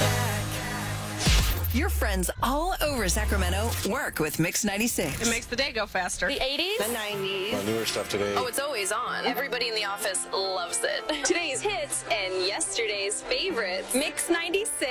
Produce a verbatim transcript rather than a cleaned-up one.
Your friends all over Sacramento work with Mix ninety-six. It makes the day go faster. The eighties? The nineties. My newer stuff today. Oh, it's always on. Everybody in the office loves it. Today's hits and yesterday's favorites. Mix ninety-six.